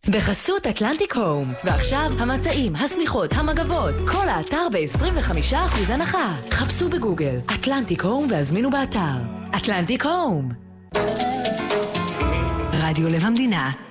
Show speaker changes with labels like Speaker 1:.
Speaker 1: בחסות אטלנטיק הום. ועכשיו המצעים, הסמיכות, המגבות, כל האתר ב-25% הנחה. חפשו בגוגל אטלנטיק הום והזמינו באתר. אטלנטיק הום. רדיו לב המדינה.